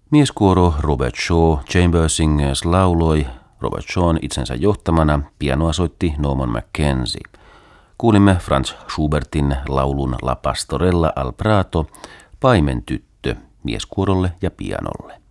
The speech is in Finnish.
Mieskuoro Robert Shaw Chamber Singers lauloi Robert Shawn itsensä johtamana, pianoa soitti Norman McKenzie. Kuulimme Franz Schubertin laulun La Pastorella al Prato, Paimentyttö, mieskuorolle ja pianolle.